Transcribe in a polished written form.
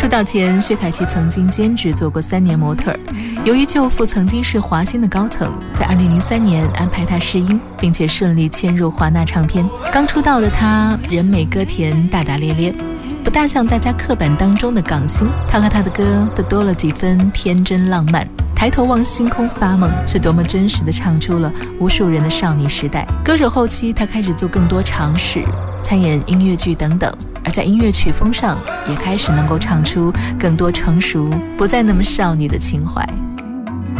出道前，薛凯琪曾经兼职做过3年模特儿。由于舅父曾经是华星的高层，在2003年安排她试音，并且顺利签入华纳唱片。刚出道的她人美歌甜，大大咧咧，不大像大家刻板当中的港星。她和她的歌都多了几分天真浪漫。抬头望星空发梦，是多么真实地唱出了无数人的少女时代。歌手后期，她开始做更多尝试，参演音乐剧等等，而在音乐曲风上也开始能够唱出更多成熟，不再那么少女的情怀。